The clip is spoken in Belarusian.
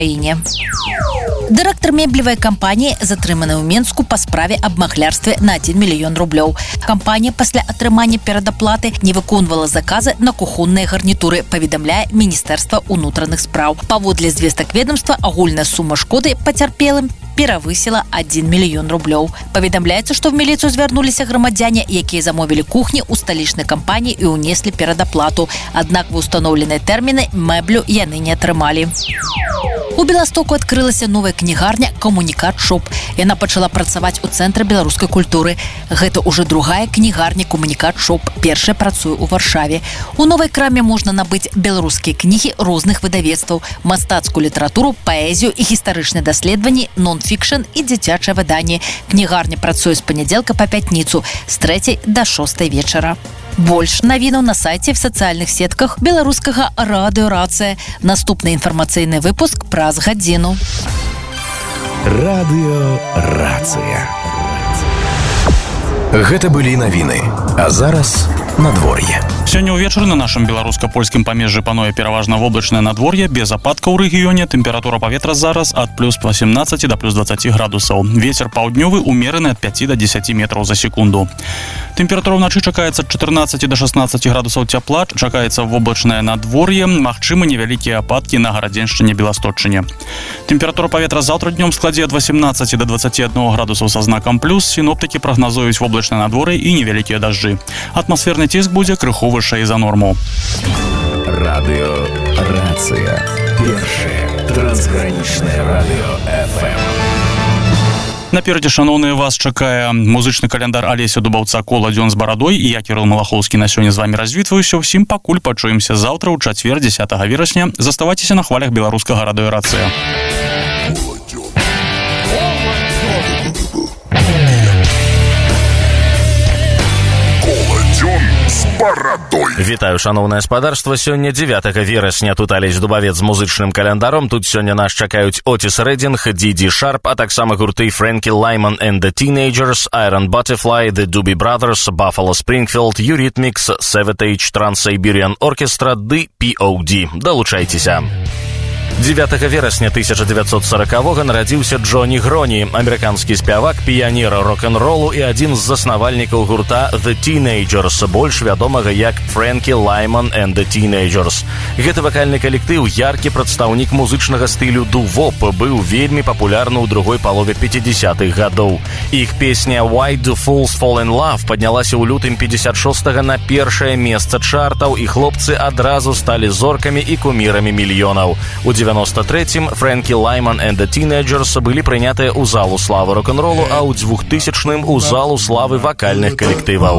краіне. Дырэктар меблевай кампаніі затрыманы ў Менску па справе аб махлярстве на 1 мільён рублёў. Кампанія пасля атрымання перадаплаты не выконвала заказы на кухонныя гарнітуры, паведамляе Міністэрства ўнутраных спраў. Паводле звестак ведомства, агульная сума шкоды пацярпелым перавысіла 1 мільён рублёў. Паведамляецца, што в міліцыю звярнуліся грамадзяне, якія замовілі кухні ў сталічнай кампаніі і ўнеслі перадаплату. Аднак ва ўстаноўленыя тэрміны мэблю яны не атрымалі. У Беластоку адкрылася новая кнігарня «Камунікат Шоп». Яна пачала працаваць у Цэнтры беларускай культуры. Гэта ўжо другая кнігарня «Камунікат Шоп». Першая працуе ў Варшаве. У новай краме можна набыць беларускія кнігі розных выдавецтваў, мастацкую літаратуру, паэзію і гістарычныя даследаванні, нон-фікшн і дзіцячае выданне. Кнігарня працуе з панядзелка па пятніцу з 3 до 6 вечара. Больш навінаў на сайце в сацыяльных сетках беларускага радыё «Рацыя». Наступны інфармацыйны выпуск праз гадзіну. Радыё «Рацыя». Гэта былі навіны. А зараз надвор'е. Сёння ўвечары на нашым беларуска-польскім памежжы пануе пераважна воблачнае надвор'е, без ападкаў у рэгіёне. Тэмпература паветра зараз ад плюс 18 да плюс 20 градусаў. Вецер паўднёвы умераны ад 5 до 10 метраў за секунду. Тэмпература ўначы чакаецца ад 14 до 16 градусаў цяпла. Чакаецца воблачнае надвор'е, магчымы невялікія ападкі на Гарадзеншчыне, Беласточчыне. Тэмпература паветра заўтра днём складзе ад 18 до 21 градусаў са знакам плюс. Сіноптыкі прагназуюць воблачнае надвор'е і невялікія дажджы. Атмасферны ціск будзе крыху вышэй за норму. Радыё «Рацыя». Першае трансгранічнае радыё FM. Наперадзе, шаноўныя, вас чакае музычны каляндар Алеся Дубаўца «Кола дзён з барадой», і я, Кірыл Малахоўскі, на сёння з вамі развітваюся. Усім пакуль пачуемся заўтра ў чацвер 10 верасня. Заставайцеся на хвалях беларускага радыё «Рацыя». Вітаю, шаноўнае спадарства. Сёння 9 верасня. Тут Алесь Дубавец з музычным календаром. Тут сёння нас чакаюць Отис Рединг, Диди Шарп, а таксама гурты Фрэнкі Лайман and the Teenagers, Iron Butterfly, The Doobie Brothers, Buffalo Springfield, Eurythmics, Savatage, Trans-Siberian Orchestra, ды POD. Далучайцеся. 9 верасня 1940-го нарадзіўся Джоні Гроні, амерыканскі спявак, піянер рок-н-ролу і адзін з заснавальнікаў гурта The Teenagers, больш вядомага як Фрэнкі Лайман and the Teenagers. Гэты вакальны калектыў, яркі прадстаўнік музычнага стылю ду-воп, быў вельмі папулярны ў другой палове 50-х гадоў. Іх песня Why Do Fools Fall in Love паднялася ў лютым 56-го на першае месца чартаў, і хлопцы адразу сталі зоркамі і кумірамі мільёнаў. У 93-м Фрэнкі Лайман and the Teenagers былі прынятыя ў залу славы рок-н-ролу, а ў 2000-м у залу славы вакальных калектываў.